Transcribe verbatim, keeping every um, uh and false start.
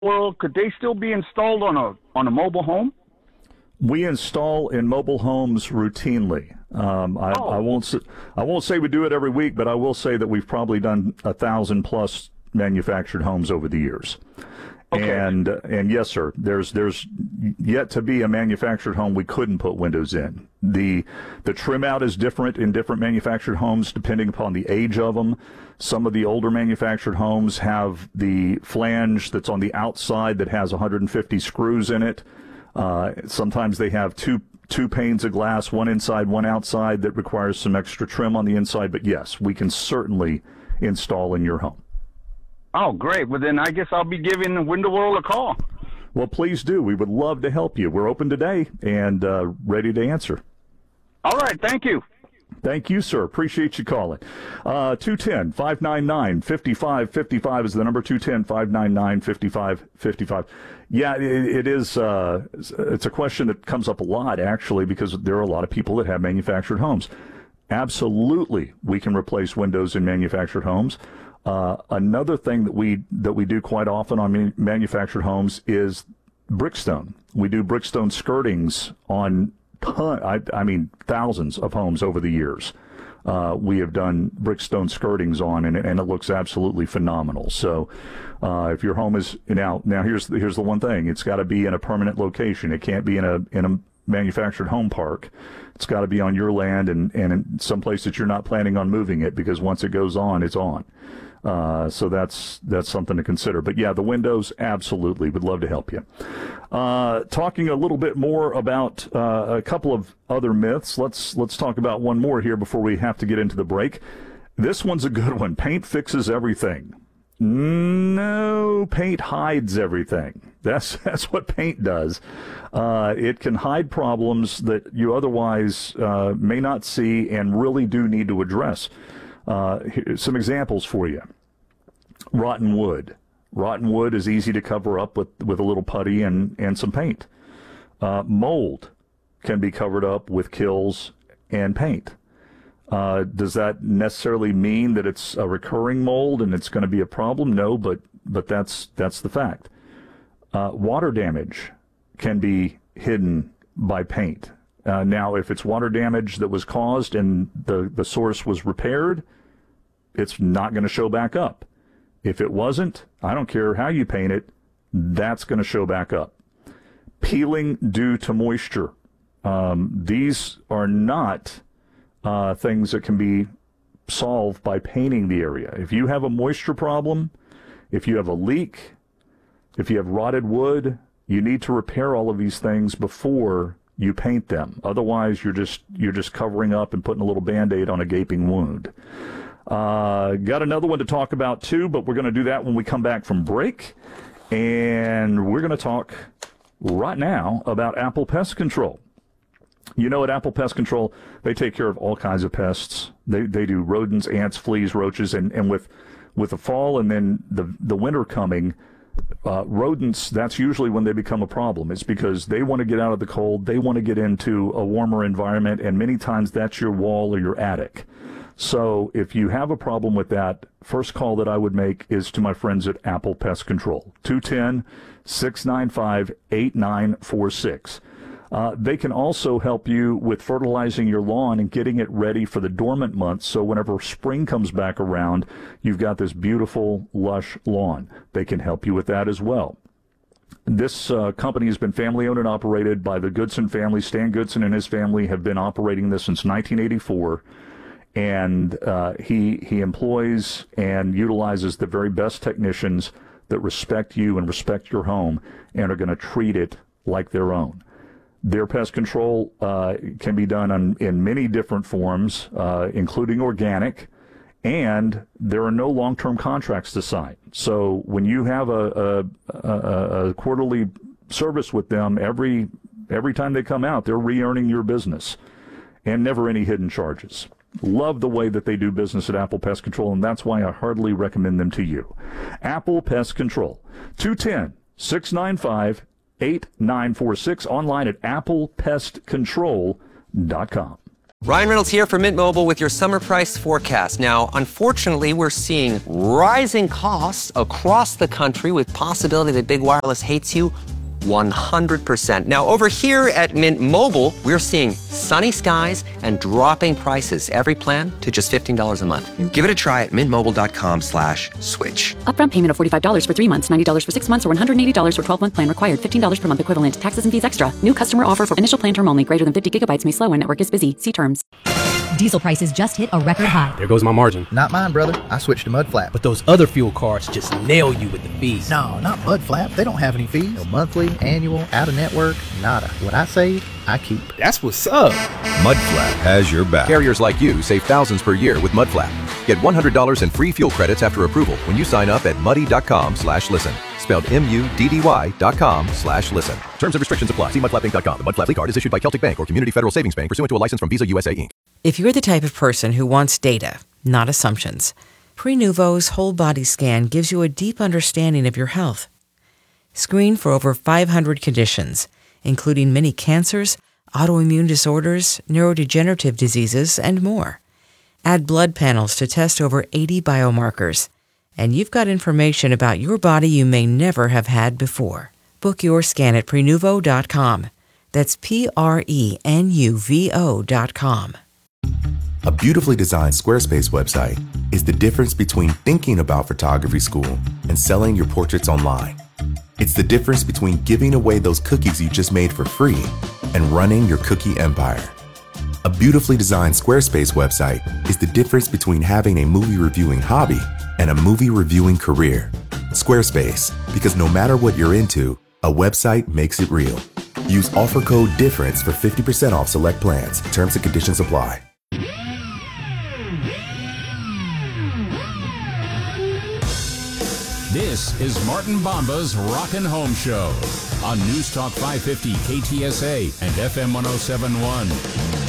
Well, could they still be installed on a on a mobile home? We install in mobile homes routinely. Um, I, Oh. I won't. s- I won't say we do it every week, but I will say that we've probably done a thousand plus manufactured homes over the years. Okay. And and yes, sir. There's there's yet to be a manufactured home we couldn't put windows in. The the trim out is different in different manufactured homes depending upon the age of them. Some of the older manufactured homes have the flange that's on the outside that has one hundred fifty screws in it. Uh, sometimes they have two two panes of glass, one inside, one outside, that requires some extra trim on the inside. But yes, we can certainly install in your home. Oh, great. Well, then I guess I'll be giving Window World a call. Well, please do. We would love to help you. We're open today and uh, ready to answer. All right. Thank you. Thank you, sir. Appreciate you calling. Uh, two one zero, five nine nine, five five five five is the number, two one zero, five nine nine, five five five five. Yeah, it, it is. Uh, it's a question that comes up a lot, actually, because there are a lot of people that have manufactured homes. Absolutely, we can replace windows in manufactured homes. Uh, another thing that we that we do quite often on man- manufactured homes is brickstone. We do brickstone skirtings on ton, I, I mean thousands of homes over the years. Uh, we have done brickstone skirtings on, and, and it looks absolutely phenomenal. So, uh, if your home is now now here's the, here's the one thing: it's got to be in a permanent location. It can't be in a in a manufactured home park. It's got to be on your land and and in some place that you're not planning on moving it, because once it goes on, it's on. Uh, so that's that's something to consider. But yeah, the windows, absolutely, would love to help you. Uh, talking a little bit more about uh, a couple of other myths. Let's let's talk about one more here before we have to get into the break. This one's a good one. Paint fixes everything. No, paint hides everything. That's that's what paint does. Uh, it can hide problems that you otherwise uh, may not see and really do need to address. Uh, here, some examples for you. Rotten wood. Rotten wood is easy to cover up with, with a little putty and, and some paint. Uh, mold can be covered up with kills and paint. Uh, does that necessarily mean that it's a recurring mold and it's going to be a problem? No, but but that's that's the fact. Uh, water damage can be hidden by paint. Uh, now, if it's water damage that was caused and the, the source was repaired, it's not going to show back up. If it wasn't, I don't care how you paint it, that's going to show back up. Peeling due to moisture. Um, these are not uh, things that can be solved by painting the area. If you have a moisture problem, if you have a leak, if you have rotted wood, you need to repair all of these things before you paint them. Otherwise, you're just you're just covering up and putting a little Band-Aid on a gaping wound. Uh, got another one to talk about, too, but we're going to do that when we come back from break. And we're going to talk right now about Apple Pest Control. You know, at Apple Pest Control, they take care of all kinds of pests. They they do rodents, ants, fleas, roaches, and, and with with the fall and then the the winter coming, uh, rodents, that's usually when they become a problem. It's because they want to get out of the cold, they want to get into a warmer environment, and many times that's your wall or your attic. So if you have a problem with that, first call that I would make is to my friends at Apple Pest Control, two one zero, six nine five, eight nine four six. Uh, they can also help you with fertilizing your lawn and getting it ready for the dormant months, so whenever spring comes back around, you've got this beautiful, lush lawn. They can help you with that as well. This uh, company has been family-owned and operated by the Goodson family. Stan Goodson and his family have been operating this since nineteen eighty-four, and uh, he he employs and utilizes the very best technicians that respect you and respect your home and are going to treat it like their own. Their pest control uh, can be done on, in many different forms, uh, including organic, and there are no long-term contracts to sign. So when you have a, a, a, a quarterly service with them, every every time they come out, they're re-earning your business, and never any hidden charges. Love the way that they do business at Apple Pest Control, and that's why I heartily recommend them to you. Apple Pest Control, two one zero, six nine five, eight nine four six, online at apple pest control dot com. Ryan Reynolds here from Mint Mobile with your summer price forecast. Now, unfortunately, we're seeing rising costs across the country with possibility that big wireless hates you one hundred percent. Now, over here at Mint Mobile, we're seeing sunny skies and dropping prices. Every plan to just fifteen dollars a month. Give it a try at mintmobile.com slash switch. Upfront payment of forty-five dollars for three months, ninety dollars for six months, or one hundred eighty dollars for twelve-month plan required. fifteen dollars per month equivalent. Taxes and fees extra. New customer offer for initial plan term only. Greater than fifty gigabytes may slow when network is busy. See terms. Diesel prices just hit a record high. There goes my margin. Not mine, brother. I switched to Mudflap. But those other fuel cards just nail you with the fees. No, not Mudflap. They don't have any fees. No monthly, annual, out-of-network, nada. What I save, I keep. That's what's up. Mudflap has your back. Carriers like you save thousands per year with Mudflap. Get one hundred dollars in free fuel credits after approval when you sign up at muddy.com slash listen. Spelled M-U-D-D-Y dot com slash listen. Terms and restrictions apply. See mudflap inc dot com. The Mudflap card is issued by Celtic Bank or Community Federal Savings Bank pursuant to a license from Visa U S A, Incorporated. If you're the type of person who wants data, not assumptions, Prenuvo's whole body scan gives you a deep understanding of your health. Screen for over five hundred conditions, including many cancers, autoimmune disorders, neurodegenerative diseases, and more. Add blood panels to test over eighty biomarkers, and you've got information about your body you may never have had before. Book your scan at Prenuvo dot com. That's P R E N U V O dot com. A beautifully designed Squarespace website is the difference between thinking about photography school and selling your portraits online. It's the difference between giving away those cookies you just made for free and running your cookie empire. A beautifully designed Squarespace website is the difference between having a movie reviewing hobby and a movie reviewing career. Squarespace, because no matter what you're into, a website makes it real. Use offer code DIFFERENCE for fifty percent off select plans. Terms and conditions apply. This is Martin Bomba's Rockin' Home Show on News Talk five fifty K T S A and F M one oh seven point one.